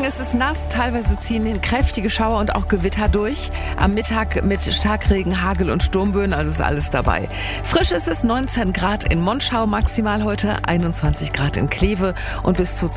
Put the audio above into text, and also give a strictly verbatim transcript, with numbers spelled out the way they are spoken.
ist es nass, teilweise ziehen kräftige Schauer und auch Gewitter durch. Am Mittag mit Starkregen, Hagel und Sturmböen, also ist alles dabei. Frisch ist es, neunzehn Grad in Monschau maximal heute, einundzwanzig Grad in Kleve und bis zu